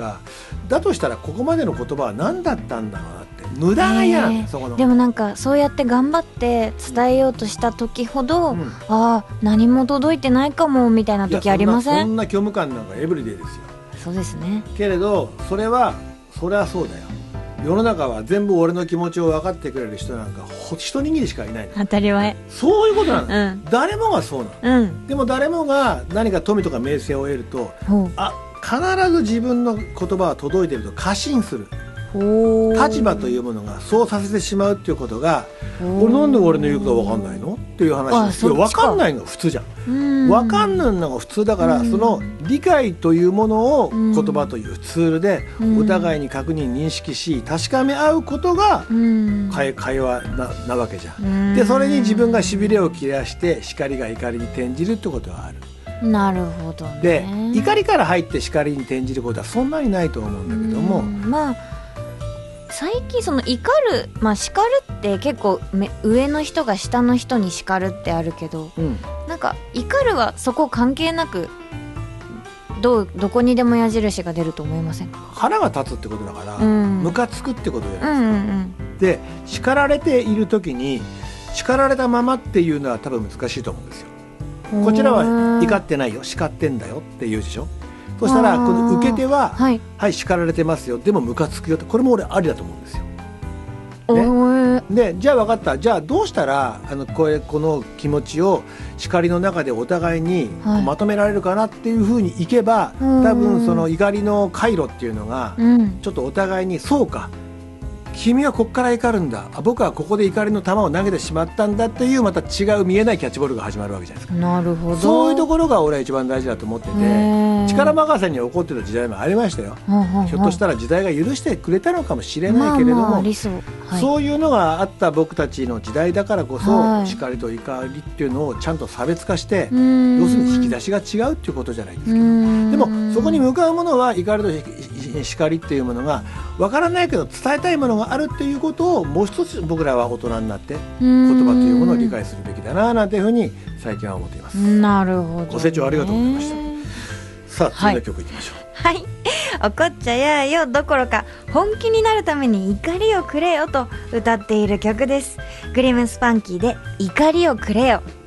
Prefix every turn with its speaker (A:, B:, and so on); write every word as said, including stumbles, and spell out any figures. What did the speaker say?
A: か、だとしたらここまでの言葉は何だったんだろうなって無駄やん、そこの。
B: でもなんかそうやって頑張って伝えようとした時ほど、うん、ああ何も届いてないかもみたいな時ありません？
A: いやそんな、そんな虚無感なんかエブリデイですよ。
B: そうですね。
A: けれどそれはそれはそうだよ。世の中は全部俺の気持ちを分かってくれる人なんか一握りしかいないの。
B: 当たり前。
A: そういうことなの、
B: うん、
A: 誰もがそうなの、
B: うん、
A: でも誰もが何か富とか名声を得ると、あ、必ず自分の言葉は届いてると過信する。立場というものがそうさせてしまうっていうことが、俺なんで俺の言うことが分かんないのっていう話です。いや分かんないのが普通じゃん。分かんないのが普通だから、その理解というものを言葉というツールでお互いに確認認識し確かめ合うことが会話 な, なわけじゃん。でそれに自分がしびれを切らして叱りが怒りに転じるってことがある。
B: なるほどね。
A: で怒りから入って叱りに転じることはそんなにないと思うんだけども、
B: まあ最近その怒る、まあ叱るって結構め上の人が下の人に叱るってあるけど、うん、なんか怒るはそこ関係なくどうどこにでも矢印が出ると思いませんか？
A: 腹が立つってことだから、うん、ムカつくってことじゃないですか、うんうんうん、で叱られている時に叱られたままっていうのは多分難しいと思うんですよ。こちらは怒ってないよ叱ってんだよって言うでしょ。そしたらこの受け手は、はい、はい、叱られてますよ、でもムカつくよって、これも俺ありだと思うんですよ、ね、でじゃあ分かった、じゃあどうしたらあのこれこの気持ちを叱りの中でお互いにまとめられるかなっていうふうにいけば、はい、多分その怒りの回路っていうのが、うん、ちょっとお互いにそうか君はここから怒るんだ、あ僕はここで怒りの球を投げてしまったんだっていうまた違う見えないキャッチボールが始まるわけじゃないですか。
B: なるほど。
A: そういうところが俺は一番大事だと思ってて、力任せに起こってた時代もありましたよ、はんはんはん、ひょっとしたら時代が許してくれたのかもしれないけれども、まあまあそう、はい、そういうのがあった僕たちの時代だからこそ、はい、叱りと怒りっていうのをちゃんと差別化して、要するに引き出しが違うっていうことじゃないですか。でもそこに向かうものは怒りと叱りっていうものが分からないけど伝えたいものがあるっていうことをもう一つ僕らは大人になって言葉というものを理解するべきだななんていうふうに最近は思っています。
B: なるほど、ね、
A: ご清聴ありがとうございました。さあ次の曲いきましょう。
B: はい、はい、怒っちゃやよどころか本気になるために怒りをくれよと歌っている曲です。グリムスパンキーで怒りをくれよ。